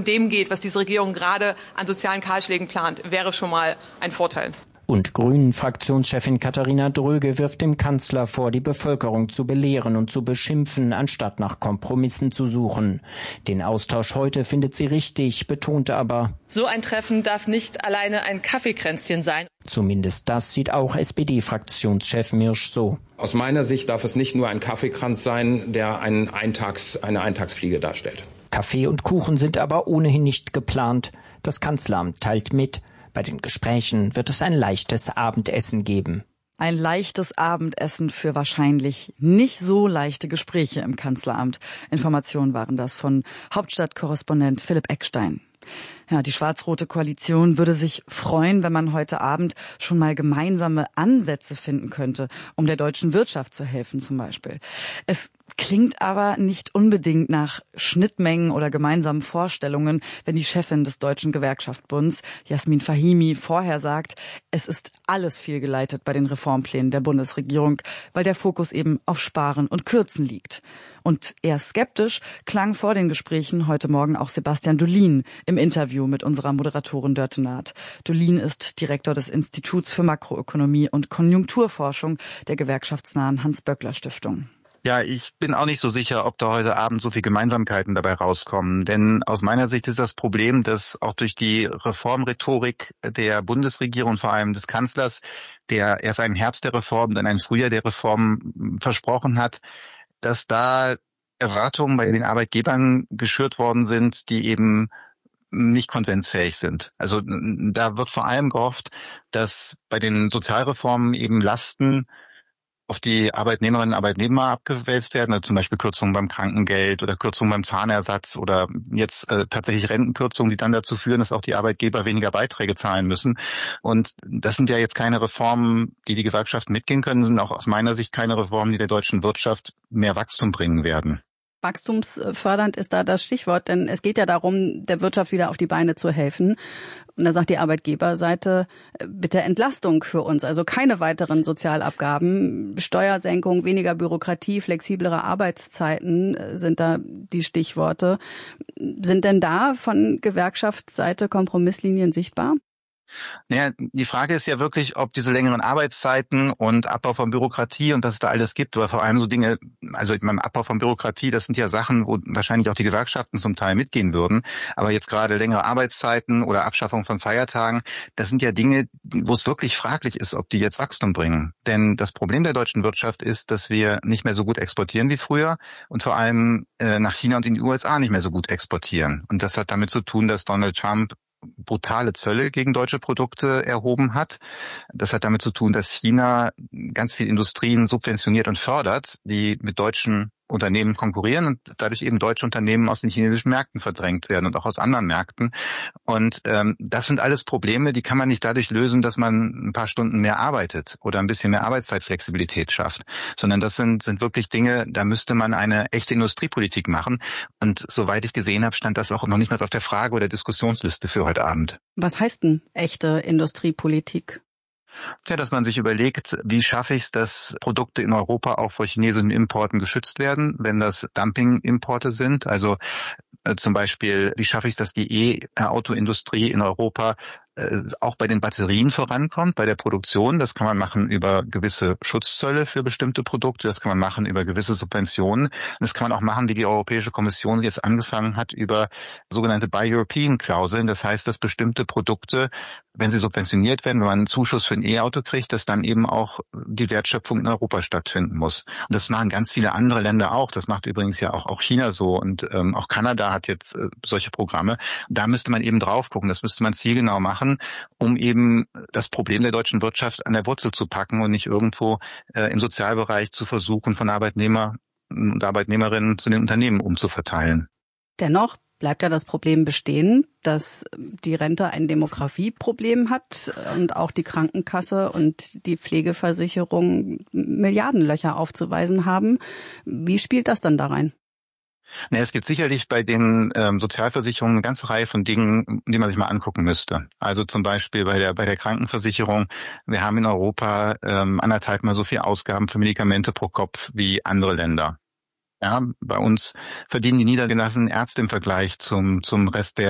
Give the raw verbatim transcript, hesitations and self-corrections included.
von dem geht, was diese Regierung gerade an sozialen Kahlschlägen plant, wäre schon mal ein Vorteil. Und Grünen-Fraktionschefin Katharina Dröge wirft dem Kanzler vor, die Bevölkerung zu belehren und zu beschimpfen, anstatt nach Kompromissen zu suchen. Den Austausch heute findet sie richtig, betonte aber: So ein Treffen darf nicht alleine ein Kaffeekränzchen sein. Zumindest das sieht auch S P D-Fraktionschef Mirsch so. Aus meiner Sicht darf es nicht nur ein Kaffeekranz sein, der einen Eintags, eine Eintagsfliege darstellt. Kaffee und Kuchen sind aber ohnehin nicht geplant. Das Kanzleramt teilt mit: Bei den Gesprächen wird es ein leichtes Abendessen geben. Ein leichtes Abendessen für wahrscheinlich nicht so leichte Gespräche im Kanzleramt. Informationen waren das von Hauptstadtkorrespondent Philipp Eckstein. Ja, die schwarz-rote Koalition würde sich freuen, wenn man heute Abend schon mal gemeinsame Ansätze finden könnte, um der deutschen Wirtschaft zu helfen zum Beispiel. Es klingt aber nicht unbedingt nach Schnittmengen oder gemeinsamen Vorstellungen, wenn die Chefin des Deutschen Gewerkschaftsbunds, Jasmin Fahimi, vorher sagt, es ist alles fehlgeleitet bei den Reformplänen der Bundesregierung, weil der Fokus eben auf Sparen und Kürzen liegt. Und eher skeptisch klang vor den Gesprächen heute Morgen auch Sebastian Dolin im Interview mit unserer Moderatorin Dörte Naht. Dolin ist Direktor des Instituts für Makroökonomie und Konjunkturforschung der gewerkschaftsnahen Hans-Böckler-Stiftung. Ja, ich bin auch nicht so sicher, ob da heute Abend so viel Gemeinsamkeiten dabei rauskommen. Denn aus meiner Sicht ist das Problem, dass auch durch die Reformrhetorik der Bundesregierung und vor allem des Kanzlers, der erst einen Herbst der Reform, dann ein Frühjahr der Reform versprochen hat, dass da Erwartungen bei den Arbeitgebern geschürt worden sind, die eben nicht konsensfähig sind. Also da wird vor allem gehofft, dass bei den Sozialreformen eben Lasten auf die Arbeitnehmerinnen und Arbeitnehmer abgewälzt werden, also zum Beispiel Kürzungen beim Krankengeld oder Kürzungen beim Zahnersatz oder jetzt äh, tatsächlich Rentenkürzungen, die dann dazu führen, dass auch die Arbeitgeber weniger Beiträge zahlen müssen. Und das sind ja jetzt keine Reformen, die die Gewerkschaften mitgehen können, sind auch aus meiner Sicht keine Reformen, die der deutschen Wirtschaft mehr Wachstum bringen werden. Wachstumsfördernd ist da das Stichwort, denn es geht ja darum, der Wirtschaft wieder auf die Beine zu helfen. Und da sagt die Arbeitgeberseite, bitte Entlastung für uns, also keine weiteren Sozialabgaben, Steuersenkung, weniger Bürokratie, flexiblere Arbeitszeiten sind da die Stichworte. Sind denn da von Gewerkschaftsseite Kompromisslinien sichtbar? Naja, die Frage ist ja wirklich, ob diese längeren Arbeitszeiten und Abbau von Bürokratie und was es da alles gibt, oder vor allem so Dinge, also beim Abbau von Bürokratie, das sind ja Sachen, wo wahrscheinlich auch die Gewerkschaften zum Teil mitgehen würden. Aber jetzt gerade längere Arbeitszeiten oder Abschaffung von Feiertagen, das sind ja Dinge, wo es wirklich fraglich ist, ob die jetzt Wachstum bringen. Denn das Problem der deutschen Wirtschaft ist, dass wir nicht mehr so gut exportieren wie früher und vor allem äh, nach China und in die U S A nicht mehr so gut exportieren. Und das hat damit zu tun, dass Donald Trump brutale Zölle gegen deutsche Produkte erhoben hat. Das hat damit zu tun, dass China ganz viel Industrien subventioniert und fördert, die mit deutschen Unternehmen konkurrieren und dadurch eben deutsche Unternehmen aus den chinesischen Märkten verdrängt werden und auch aus anderen Märkten. Und ähm, das sind alles Probleme, die kann man nicht dadurch lösen, dass man ein paar Stunden mehr arbeitet oder ein bisschen mehr Arbeitszeitflexibilität schafft, sondern das sind sind wirklich Dinge, da müsste man eine echte Industriepolitik machen. Und soweit ich gesehen habe, stand das auch noch nicht mal auf der Frage- oder Diskussionsliste für heute Abend. Was heißt denn echte Industriepolitik? Tja, dass man sich überlegt, wie schaffe ich es, dass Produkte in Europa auch vor chinesischen Importen geschützt werden, wenn das Dumping-Importe sind. Also äh, zum Beispiel, wie schaffe ich es, dass die E-Auto-Industrie in Europa äh, auch bei den Batterien vorankommt, bei der Produktion. Das kann man machen über gewisse Schutzzölle für bestimmte Produkte. Das kann man machen über gewisse Subventionen. Und das kann man auch machen, wie die Europäische Kommission jetzt angefangen hat, über sogenannte Buy European-Klauseln. Das heißt, dass bestimmte Produkte, wenn sie subventioniert werden, wenn man einen Zuschuss für ein E-Auto kriegt, dass dann eben auch die Wertschöpfung in Europa stattfinden muss. Und das machen ganz viele andere Länder auch. Das macht übrigens ja auch, auch China so und ähm, auch Kanada hat jetzt äh, solche Programme. Da müsste man eben drauf gucken. Das müsste man zielgenau machen, um eben das Problem der deutschen Wirtschaft an der Wurzel zu packen und nicht irgendwo äh, im Sozialbereich zu versuchen, von Arbeitnehmer und Arbeitnehmerinnen zu den Unternehmen umzuverteilen. Dennoch bleibt ja das Problem bestehen, dass die Rente ein Demografieproblem hat und auch die Krankenkasse und die Pflegeversicherung Milliardenlöcher aufzuweisen haben. Wie spielt das dann da rein? Nee, es gibt sicherlich bei den ähm, Sozialversicherungen eine ganze Reihe von Dingen, die man sich mal angucken müsste. Also zum Beispiel bei der bei der Krankenversicherung. Wir haben in Europa ähm, anderthalb Mal so viel Ausgaben für Medikamente pro Kopf wie andere Länder. Ja, bei uns verdienen die niedergelassenen Ärzte im Vergleich zum zum Rest der